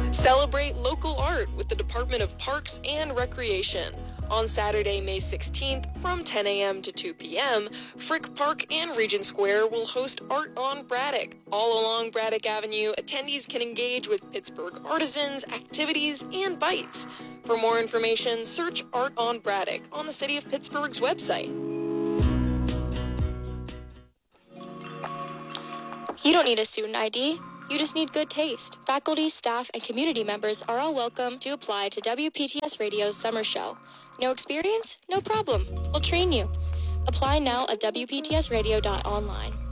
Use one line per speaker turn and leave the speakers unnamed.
Celebrate local art with the Department of Parks and Recreation. On Saturday, May 16th, from 10 a.m. to 2 p.m., Frick Park and Regent Square will host Art on Braddock. All along Braddock Avenue, attendees can engage with Pittsburgh artisans, activities, and bites. For more information, search Art on Braddock on the City of Pittsburgh's website.
You don't need a student ID. You just need good taste. Faculty, staff, and community members are all welcome to apply to WPTS Radio's summer show. No experience? No problem. We'll train you. Apply now at WPTSradio.online.